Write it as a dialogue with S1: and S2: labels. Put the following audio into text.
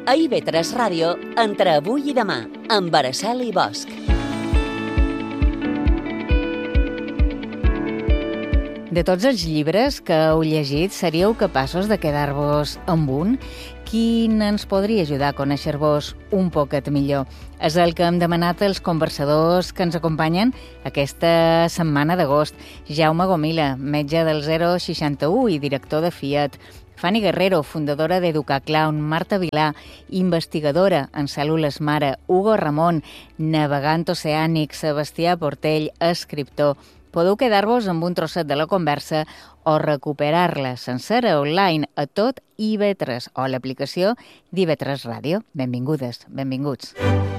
S1: A IB3 Ràdio, entre avui i demà, amb Araceli Bosch.
S2: De tots els llibres que heu llegit, seríeu capaços de quedar-vos amb un? Quin ens podria ajudar a conèixer-vos un poquet millor? És el que hem demanat als conversadors que ens acompanyen aquesta setmana d'agost. Jaume Gomila, metge del 061 i director de Fiat. Fanny Guerrero, fundadora d'EducaClown. Marta Vilà, investigadora en cèl·lules mare. Hugo Ramon, navegant oceànic. Sebastià Portell, escriptor. Podeu quedar-vos amb un trosset de la conversa o recuperar-la sencera online a tot IB3 o a l'aplicació d'IB3 Ràdio. Benvingudes, benvinguts.